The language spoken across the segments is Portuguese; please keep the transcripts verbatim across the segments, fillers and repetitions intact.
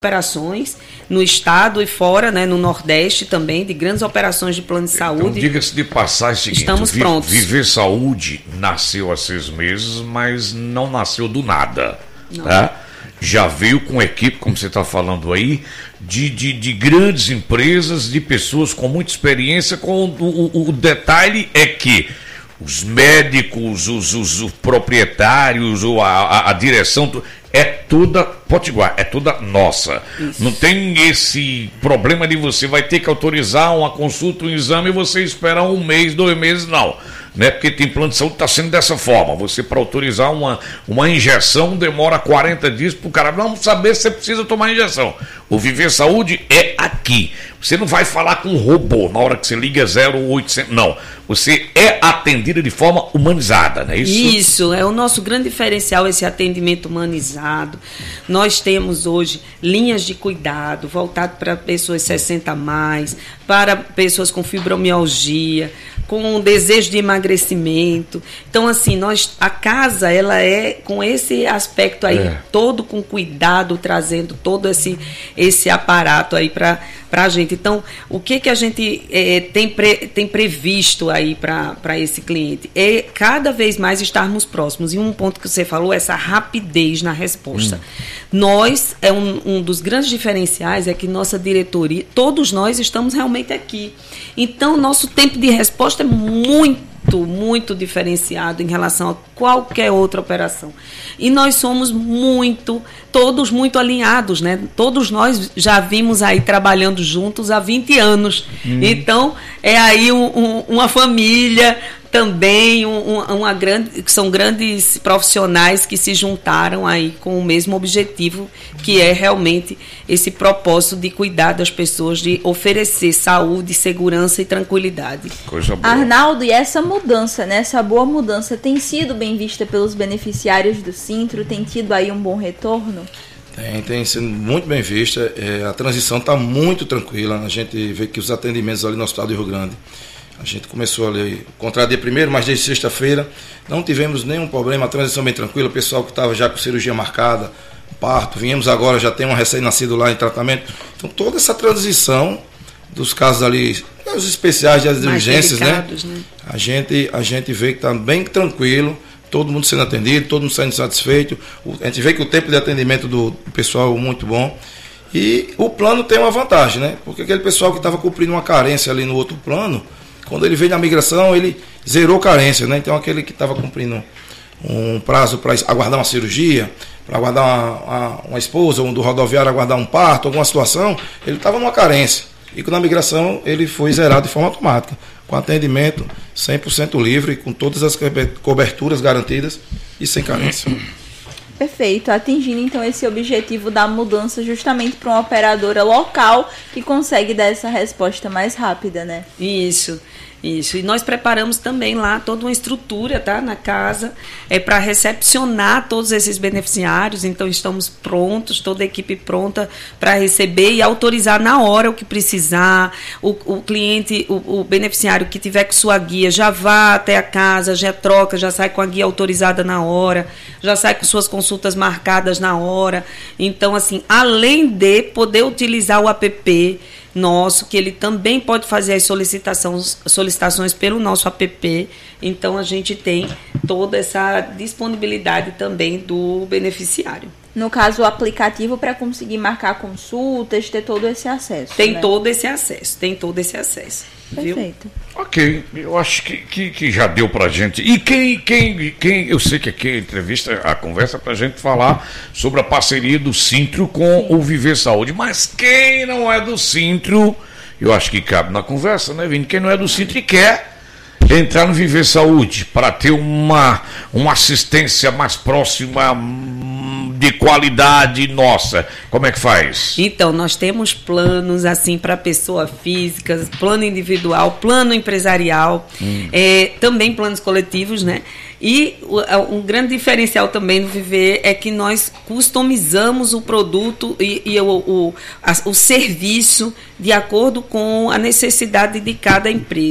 operações no estado e fora, né, no Nordeste também, de grandes operações de plano de saúde. Então, diga-se de passagem o seguinte, estamos vi, prontos. Viver Saúde nasceu há seis meses, mas não nasceu do nada. Tá? Já veio com equipe, como você está falando aí, de, de, de grandes empresas, de pessoas com muita experiência, com o, o, o detalhe é que os médicos, os, os, os proprietários, ou a, a, a direção, é toda potiguar, é toda nossa. Isso. Não tem esse problema de você vai ter que autorizar uma consulta, um exame e você esperar um mês, dois meses, não. Né? Porque tem plano de saúde que está sendo dessa forma. Você, para autorizar uma, uma injeção, demora quarenta dias para o cara. Vamos saber se você precisa tomar injeção. O Viver Saúde é aqui. Você não vai falar com um robô na hora que você liga zero oitocentos. Não. Você é atendida de forma humanizada, não é isso? Isso, é o nosso grande diferencial, esse atendimento humanizado. Nós temos hoje linhas de cuidado voltado para pessoas sessenta a mais, para pessoas com fibromialgia, com desejo de emagrecimento. Então, assim, nós, a casa, ela é com esse aspecto aí, é. todo com cuidado, trazendo todo esse, esse aparato aí para a gente. Então, o que, que a gente é, tem, pre, tem previsto aí para esse cliente? É cada vez mais estarmos próximos. E um ponto que você falou, essa rapidez na resposta. Hum. Nós, é um, um dos grandes diferenciais é que nossa diretoria, todos nós estamos realmente aqui. Então, nosso tempo de resposta é muito, muito diferenciado em relação a qualquer outra operação. E nós somos muito, todos muito alinhados, né? Todos nós já vimos aí trabalhando juntos há vinte anos. Hum. Então, é aí um, um, uma família também, um, uma grande, são grandes profissionais que se juntaram aí com o mesmo objetivo, que é realmente esse propósito de cuidar das pessoas, de oferecer saúde, segurança e tranquilidade. Coisa boa. Arnaldo, e essa mudança, né, essa boa mudança tem sido bem vista pelos beneficiários do Sintro? Tem tido aí um bom retorno? Tem, tem sido muito bem vista. É, a transição está muito tranquila. A gente vê que os atendimentos ali no Hospital do Rio Grande, a gente começou ali, contra dia primeiro, mas desde sexta-feira não tivemos nenhum problema, a transição bem tranquila, o pessoal que estava já com cirurgia marcada, parto, viemos agora, já tem um recém-nascido lá em tratamento. Então toda essa transição dos casos ali, os especiais de urgências, né? né? A gente, a gente vê que está bem tranquilo, todo mundo sendo atendido, todo mundo sendo satisfeito, a gente vê que o tempo de atendimento do pessoal é muito bom. E o plano tem uma vantagem, né? Porque aquele pessoal que estava cumprindo uma carência ali no outro plano, quando ele veio na migração, ele zerou carência, né? Então aquele que estava cumprindo um prazo para aguardar uma cirurgia, para aguardar uma, uma, uma esposa, um do rodoviário aguardar um parto, alguma situação, ele estava numa carência. E na migração ele foi zerado de forma automática, com atendimento cem por cento livre, com todas as coberturas garantidas e sem carência. Perfeito, atingindo então esse objetivo da mudança justamente para uma operadora local que consegue dar essa resposta mais rápida, né? Isso. Isso, e nós preparamos também lá toda uma estrutura, tá, na casa, é para recepcionar todos esses beneficiários. Então estamos prontos, toda a equipe pronta para receber e autorizar na hora o que precisar. O, o cliente, o, o beneficiário que tiver com sua guia já vá até a casa, já troca, já sai com a guia autorizada na hora, já sai com suas consultas marcadas na hora. Então, assim, além de poder utilizar o app nosso, que ele também pode fazer as solicitações, solicitações pelo nosso app. Então, a gente tem toda essa disponibilidade também do beneficiário. No caso, o aplicativo para conseguir marcar consultas, ter todo esse acesso. Tem né? todo esse acesso, tem todo esse acesso. Perfeito. Viu? Ok, eu acho que, que, que já deu pra gente. E quem, quem, quem, eu sei que aqui a entrevista, a conversa é pra gente falar sobre a parceria do Sintro com Sim. o Viver Saúde. Mas quem não é do Sintro, eu acho que cabe na conversa, né, Vini? Quem não é do Sintro e quer entrar no Viver Saúde para ter uma, uma assistência mais próxima, de qualidade nossa, como é que faz? Então, nós temos planos assim para pessoa física, plano individual, plano empresarial, hum. é, também planos coletivos, né? E um grande diferencial também no Viver é que nós customizamos o produto e, e o, o, a, o serviço de acordo com a necessidade de cada empresa.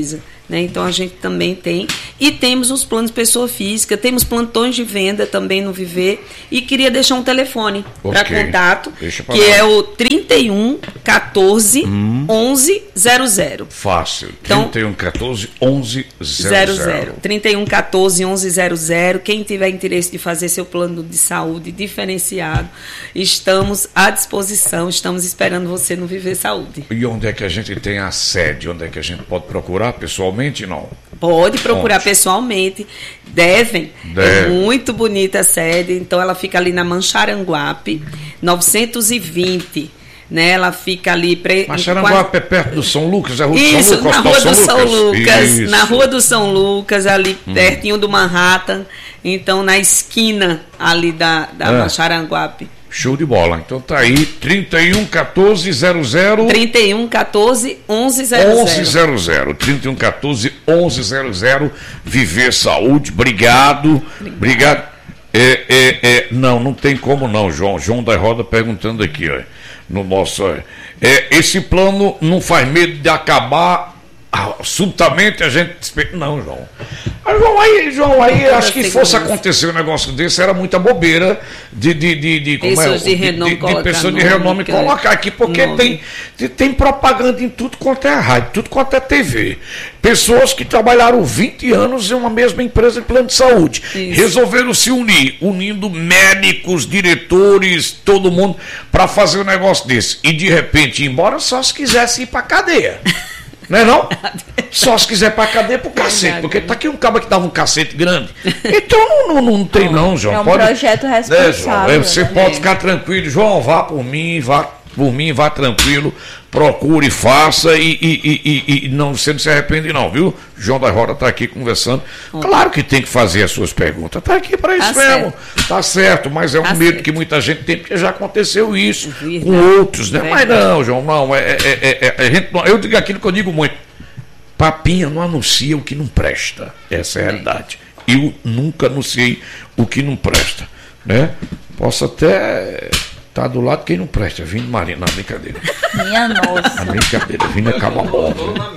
né? Então a gente também tem. E temos os planos pessoa física, temos plantões de venda também no Viver. E queria deixar um telefone okay. para contato, que lá. É o trinta e um, quatorze, hum. onze, zero zero. Fácil. Então, trinta e um, quatorze, onze, zero zero. trinta e um, quatorze, onze, zero zero. Quem tiver interesse de fazer seu plano de saúde diferenciado, estamos à disposição, estamos esperando você no Viver Saúde. E onde é que a gente tem a sede? Onde é que a gente pode procurar pessoalmente? Não? Pode procurar onde? Pessoalmente. Devem. Deve. É muito bonita a sede. Então, ela fica ali na Mancharanguape, novecentos e vinte. Né, ela fica ali... Pre... Mancharanguape é perto do São Lucas, é a Rua Isso, do São Lucas. na Rua do São, São Lucas, Lucas Isso. na Rua do São Lucas, ali hum. pertinho do Manhattan, então na esquina ali da, da é. Mancharanguape. Show de bola, então tá aí, trinta e um, quatorze, zero zero. trinta e um, quatorze, onze, zero zero. onze zero zero, trinta e um, quatorze, onze zero zero, Viver Saúde, obrigado, obrigado. obrigado. É, é, é, não, não tem como não, João, João da Roda perguntando aqui, ó. No nosso, é, esse plano não faz medo de acabar ah, subitamente a gente... Não, João. Ah, João, aí, João, aí acho que fosse acontecer um negócio desse, era muita bobeira de, de, de, de, como pessoas é, de, renome, de, de, de pessoas de renome colocar aqui, porque tem, tem propaganda em tudo quanto é rádio, tudo quanto é T V. Pessoas que trabalharam vinte anos em uma mesma empresa de plano de saúde. Isso. Resolveram se unir, unindo médicos, diretores, todo mundo, para fazer um negócio desse. E de repente ir embora só se quisesse ir para cadeia. Não é não? Só se quiser pra cadeia pro cacete, porque tá aqui um cabo que dava um cacete grande. Então não, não, não tem não, João. É um pode, projeto responsável. Né, João? Você né? pode ficar tranquilo, João, vá por mim, vá por mim, vá tranquilo, procure, faça e, e, e, e, e não, você não se arrepende não, viu? João da Roda tá aqui conversando. Claro que tem que fazer as suas perguntas, tá aqui para isso tá mesmo, certo. Tá certo, mas é um tá medo certo. Que muita gente tem, porque já aconteceu isso Verdade. Com outros, né? Verdade. Mas não, João, não, é, é, é, é, a gente, eu digo aquilo que eu digo muito, papinha não anuncia o que não presta, essa é a realidade. Eu nunca anunciei o que não presta, né? Posso até... Tá do lado quem não presta, vindo Marina, não, brincadeira. Minha nossa. A brincadeira, vindo acaba bom.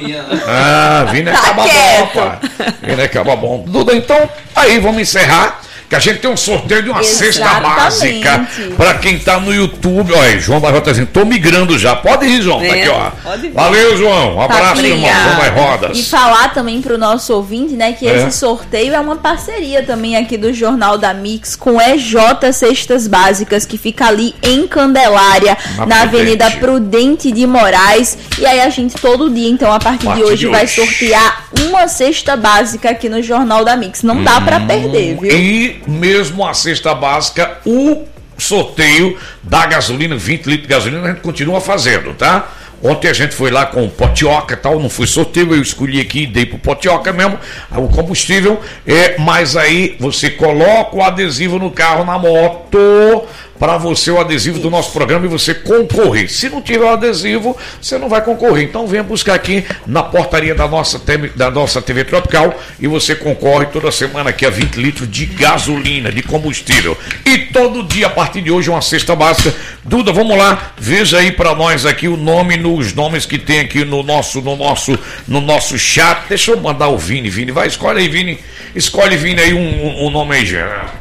Ah, vindo acaba bom, pá. Vindo acaba bom. Duda, então, aí vamos encerrar. Que a gente tem um sorteio de uma Exatamente. Cesta básica para quem tá no YouTube. Olha, João da Roda tá dizendo, tô migrando já. Pode ir, João. É, tá aqui, ó. Pode vir. Valeu, João. Um abraço, tá, irmão. João das Rodas. E falar também pro nosso ouvinte, né, que é. Esse sorteio é uma parceria também aqui do Jornal da Mix com E J Cestas Básicas, que fica ali em Candelária, na, na Avenida Prudente de Moraes. E aí a gente todo dia, então, a partir, a partir de hoje, de vai hoje. sortear uma cesta básica aqui no Jornal da Mix. Não hum, dá para perder, viu? E mesmo a cesta básica, o sorteio da gasolina, vinte litros de gasolina, a gente continua fazendo, tá? Ontem a gente foi lá com o Potioca e tal, não foi sorteio, eu escolhi aqui e dei pro Potioca mesmo, o combustível, é, mas aí você coloca o adesivo no carro, na moto, para você o adesivo do nosso programa e você concorrer. Se não tiver o adesivo, você não vai concorrer. Então venha buscar aqui na portaria da nossa, da nossa T V Tropical e você concorre toda semana aqui a vinte litros de gasolina, de combustível. E todo dia, a partir de hoje, uma cesta básica. Duda, vamos lá, veja aí para nós aqui o nome, os nomes que tem aqui no nosso, no nosso, no nosso chat. Deixa eu mandar o Vini, Vini, vai, escolhe aí, Vini. Escolhe, Vini, aí um, um, um nome aí, já.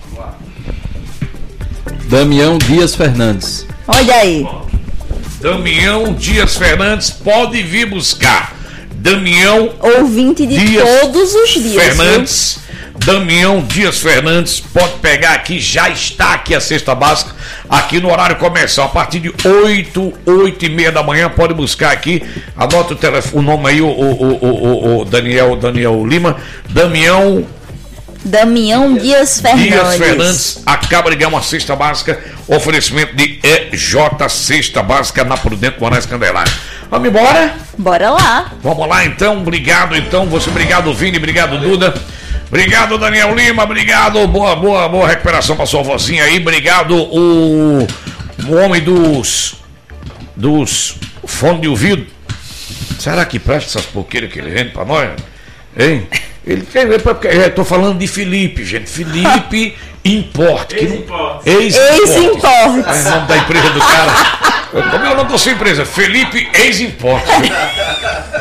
Damião Dias Fernandes. Olha aí. Damião Dias Fernandes, pode vir buscar. Damião ouvinte de Dias todos os dias. Fernandes. Viu? Damião Dias Fernandes, pode pegar aqui, já está aqui a cesta básica, aqui no horário comercial, a partir de oito, oito e meia da manhã, pode buscar aqui, anota o, telefone, o nome aí, o, o, o, o, o Daniel, Daniel Lima, Damião Damião Dias Fernandes. Dias Fernandes acaba de ganhar uma cesta básica, oferecimento de E J Cesta Básica na Prudente Moraes Candelária. Vamos embora? Bora lá. Vamos lá então, obrigado então, você, obrigado Vini, obrigado Duda, obrigado Daniel Lima, obrigado, boa, boa, boa recuperação para sua vozinha aí, obrigado o, o homem dos, dos fones de ouvido. Será que presta essas porqueiras que ele vende para nós? Hein? Ele estou falando de Felipe, gente. Felipe Import. Ex-Import. Ex-Import. É o nome da empresa do cara. Como é o nome da sua empresa? Felipe Ex-Import.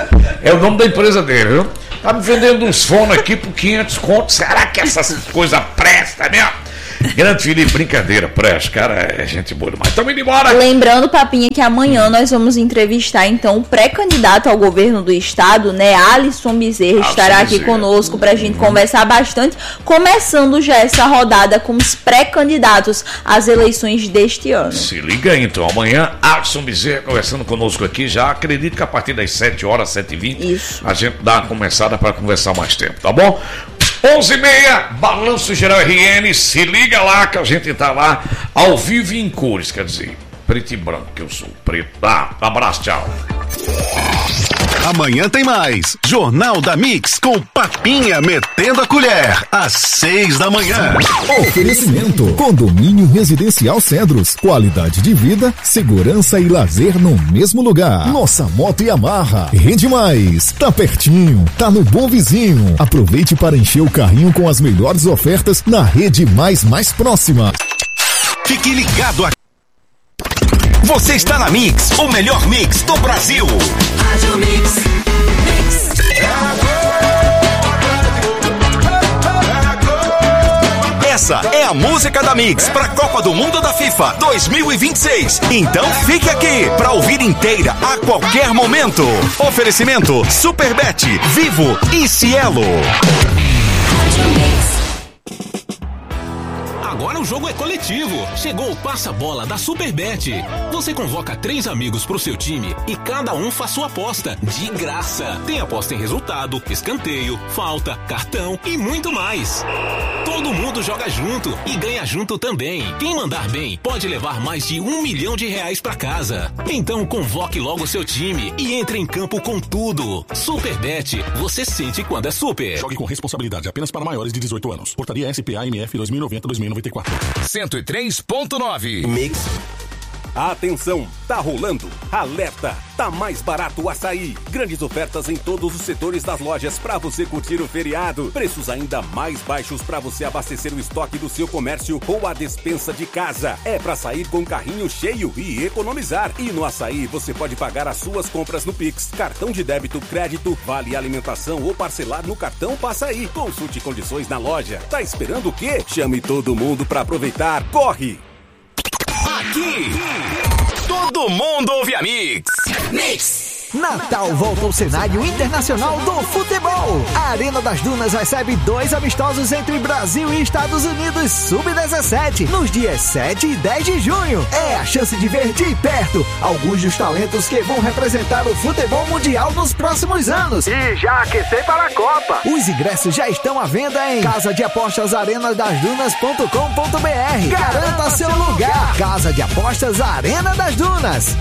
É o nome da empresa dele, viu? Tá me vendendo uns fones aqui por quinhentos contos. Será que essas coisas prestam mesmo? Grande Felipe, brincadeira, presta, cara, é gente boa demais. Estamos indo embora. Lembrando, Papinha, que amanhã nós vamos entrevistar, então, o pré-candidato ao governo do estado, né, Alisson Bezerra, Alisson estará aqui Bezerra. conosco pra gente uhum. conversar bastante, começando já essa rodada com os pré-candidatos às eleições deste ano. Se liga aí, então, amanhã, Alisson Bezerra conversando conosco aqui, já acredito que a partir das sete horas, sete e vinte, Isso. a gente dá uma começada para conversar mais tempo, tá bom? onze e meia, Balanço Geral R N, se liga lá que a gente tá lá ao vivo e em cores, quer dizer, preto e branco, que eu sou preto. Tá, abraço, tchau. Amanhã tem mais Jornal da Mix com Papinha metendo a colher às seis da manhã. Oferecimento: Condomínio Residencial Cedros, qualidade de vida, segurança e lazer no mesmo lugar. Nossa Moto Yamaha, rende mais, tá pertinho, tá no Bom Vizinho. Aproveite para encher o carrinho com as melhores ofertas na rede mais mais próxima. Fique ligado aqui. Você está na Mix, o melhor mix do Brasil. Rádio Mix, Mix. Essa é a música da Mix para a Copa do Mundo da FIFA dois mil e vinte e seis. Então fique aqui para ouvir inteira a qualquer momento. Oferecimento Superbet, Vivo e Cielo. Rádio Mix. Agora o jogo é coletivo. Chegou o Passa-Bola da Superbet. Você convoca três amigos pro seu time e cada um faz sua aposta de graça. Tem aposta em resultado, escanteio, falta, cartão e muito mais. Todo mundo joga junto e ganha junto também. Quem mandar bem pode levar mais de um milhão de reais pra casa. Então convoque logo seu time e entre em campo com tudo. Superbet, você sente quando é super. Jogue com responsabilidade apenas para maiores de dezoito anos. Portaria S P A M F dois mil e noventa a dois mil e noventa e quatro. cento e três ponto nove. Mix. Atenção, tá rolando. Alerta, tá mais barato o açaí. Grandes ofertas em todos os setores das lojas para você curtir o feriado. Preços ainda mais baixos para você abastecer o estoque do seu comércio ou a despensa de casa. É para sair com carrinho cheio e economizar. E no açaí você pode pagar as suas compras no Pix, cartão de débito, crédito, vale alimentação ou parcelar no cartão Passaí. Consulte condições na loja. Tá esperando o quê? Chame todo mundo para aproveitar. Corre! Aqui, todo mundo ouve a Mix. Mix. Natal volta ao cenário internacional do futebol. A Arena das Dunas recebe dois amistosos entre Brasil e Estados Unidos sub dezessete nos dias sete e dez de junho. É a chance de ver de perto alguns dos talentos que vão representar o futebol mundial nos próximos anos. E já aquecer para a Copa. Os ingressos já estão à venda em casa de apostas arena das dunas ponto com ponto b r. Garanta seu lugar. Casa de Apostas Arena das Dunas.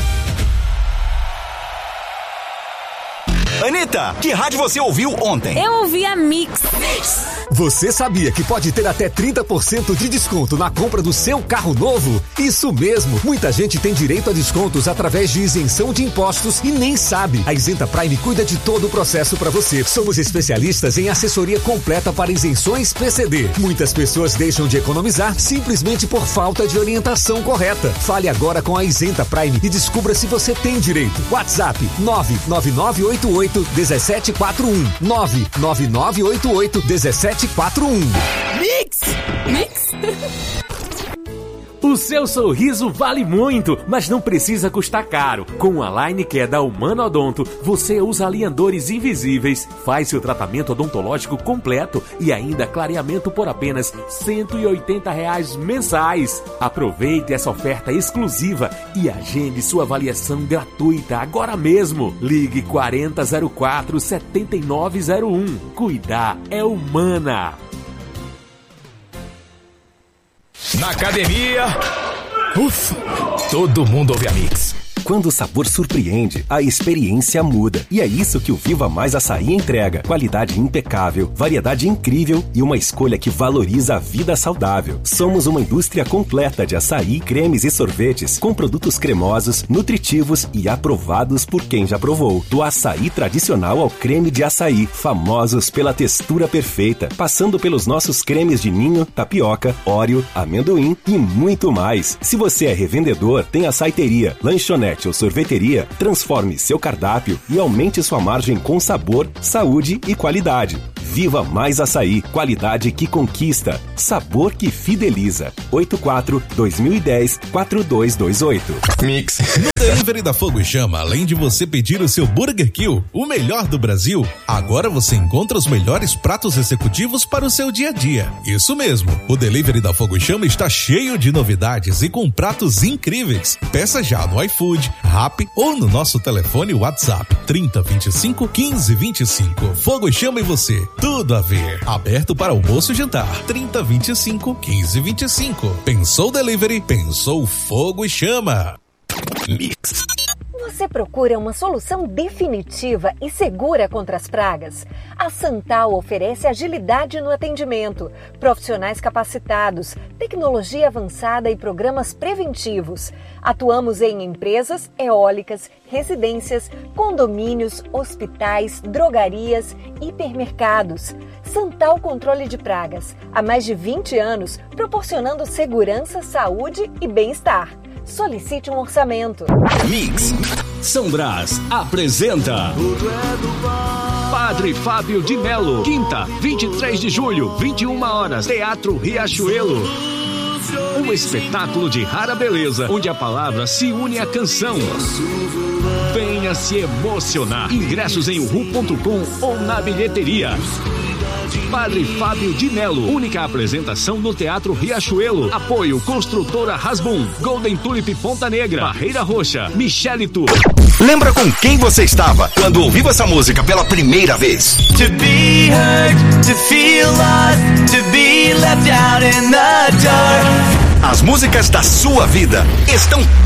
Anitta, que rádio você ouviu ontem? Eu ouvi a Mix. Mix. Você sabia que pode ter até trinta por cento de desconto na compra do seu carro novo? Isso mesmo, muita gente tem direito a descontos através de isenção de impostos e nem sabe. A Isenta Prime cuida de todo o processo para você. Somos especialistas em assessoria completa para isenções P C D. Muitas pessoas deixam de economizar simplesmente por falta de orientação correta. Fale agora com a Isenta Prime e descubra se você tem direito. WhatsApp nove nove nove oito oito um sete quatro um nove nove nove oito oito um sete quatro um. Mix! Mix! O seu sorriso vale muito, mas não precisa custar caro. Com a Line Care da Humana Odonto, você usa alinhadores invisíveis, faz seu tratamento odontológico completo e ainda clareamento por apenas cento e oitenta reais mensais. Aproveite essa oferta exclusiva e agende sua avaliação gratuita agora mesmo. Ligue quarenta zero quatro setenta e nove zero um. Cuidar é Humana. Na academia, ufa, todo mundo ouve a Mix. Quando o sabor surpreende, a experiência muda. E é isso que o Viva Mais Açaí entrega. Qualidade impecável, variedade incrível e uma escolha que valoriza a vida saudável. Somos uma indústria completa de açaí, cremes e sorvetes, com produtos cremosos, nutritivos e aprovados por quem já provou. Do açaí tradicional ao creme de açaí, famosos pela textura perfeita, passando pelos nossos cremes de ninho, tapioca, óreo, amendoim e muito mais. Se você é revendedor, tem açaiteria, lanchonete, lanchonete ou sorveteria, transforme seu cardápio e aumente sua margem com sabor, saúde e qualidade. Viva Mais Açaí, qualidade que conquista, sabor que fideliza. oito quatro dois mil e dez quatro dois dois oito. Mix. No Delivery da Fogo e Chama, além de você pedir o seu Burger Kill, o melhor do Brasil, agora você encontra os melhores pratos executivos para o seu dia a dia. Isso mesmo, o Delivery da Fogo e Chama está cheio de novidades e com pratos incríveis. Peça já no iFood, Rappi ou no nosso telefone WhatsApp trinta, vinte e cinco, quinze, vinte e cinco. Fogo e Chama e você. Tudo a ver. Aberto para almoço e jantar. trinta, vinte e cinco, quinze, vinte e cinco. Pensou Delivery? Pensou Fogo e Chama. Mix. Você procura uma solução definitiva e segura contra as pragas? A Santal oferece agilidade no atendimento, profissionais capacitados, tecnologia avançada e programas preventivos. Atuamos em empresas, eólicas, residências, condomínios, hospitais, drogarias, hipermercados. Santal Controle de Pragas. Há mais de vinte anos, proporcionando segurança, saúde e bem-estar. Solicite um orçamento. Mix. São Brás apresenta Padre Fábio de Melo. Quinta, vinte e três de julho, vinte e uma horas. Teatro Riachuelo. Um espetáculo de rara beleza, onde a palavra se une à canção. Venha se emocionar. Ingressos em uhu ponto com ou na bilheteria. Padre Fábio de Melo, única apresentação no Teatro Riachuelo. Apoio Construtora Rasbum, Golden Tulip Ponta Negra, Barreira Roxa, Michele Tour. Lembra com quem você estava quando ouviu essa música pela primeira vez? To be heard, to feel lost, to be left out in the dark. As músicas da sua vida estão